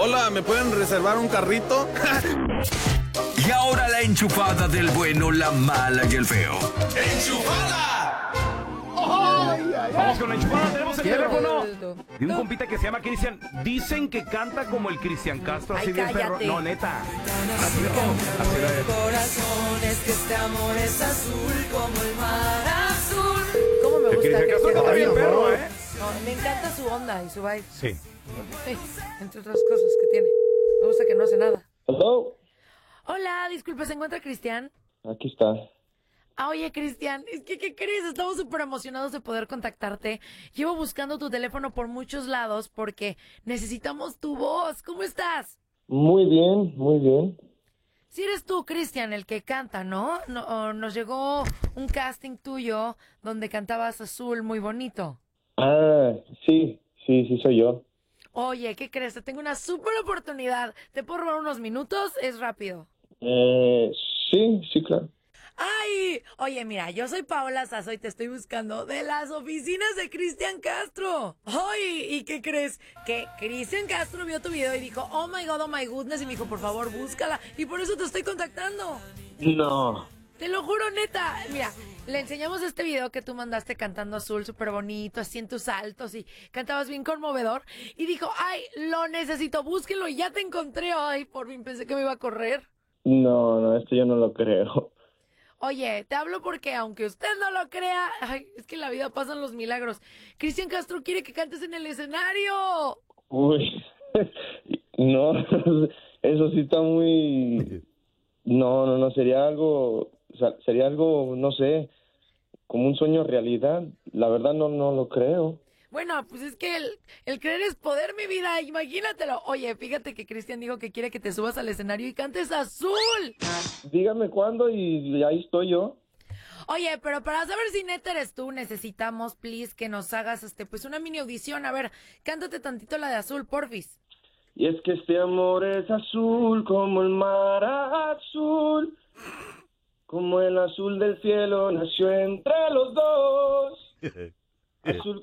Hola, ¿me pueden reservar un carrito? Y ahora la enchufada del bueno, la mala y el feo. ¡Enchufada! Vamos con la enchufada, tenemos el teléfono de un No. compita que se llama Cristian. Dicen que canta como el Cristian Castro, así Ay, bien perro. cállate. No, neta. Así corazones, que este amor es azul como el mar azul. ¿Cómo me El gusta Cristian que Castro está bien perro, ¿eh? No, me encanta su onda y su vibe. Sí. Sí, entre otras cosas que tiene. Me gusta que no hace nada. Hello. Hola, disculpe, ¿se encuentra Cristian? Aquí está. Oye, Cristian, es que, ¿qué crees? Estamos súper emocionados de poder contactarte. Llevo buscando tu teléfono por muchos lados porque necesitamos tu voz. ¿Cómo estás? Muy bien, muy bien. Si eres tú, Cristian, el que canta, ¿no? Nos llegó un casting tuyo donde cantabas Azul muy bonito. Ah, sí soy yo. Oye, ¿qué crees? Te tengo una súper oportunidad. ¿Te puedo robar unos minutos? Es rápido. Sí, claro. ¡Ay! Oye, mira, yo soy Paola Sazo y te estoy buscando de las oficinas de Cristian Castro. ¡Ay! ¿Y qué crees? Que Cristian Castro vio tu video y dijo, oh my God, oh my goodness, y me dijo, por favor, búscala. Y por eso te estoy contactando. No. Te lo juro, neta. Mira, le enseñamos este video que tú mandaste cantando Azul súper bonito, así en tus saltos y cantabas bien conmovedor. Y dijo, ay, lo necesito, búsquenlo y ya te encontré. Ay, por fin pensé que me iba a correr. No, esto yo no lo creo. Oye, te hablo porque aunque usted no lo crea, ay, es que en la vida pasan los milagros. Cristian Castro quiere que cantes en el escenario. Uy, no, eso sí está muy... No, sería algo, no sé, como un sueño realidad. La verdad no lo creo. Bueno, pues es que el creer es poder, mi vida, imagínatelo. Oye, fíjate que Cristian dijo que quiere que te subas al escenario y cantes Azul. Dígame cuándo y ahí estoy yo. Oye, pero para saber si neta eres tú, necesitamos, please, que nos hagas pues una mini audición. A ver, cántate tantito la de Azul, porfis. Y es que este amor es azul como el mar azul, como el azul del cielo nació entre los dos. Azul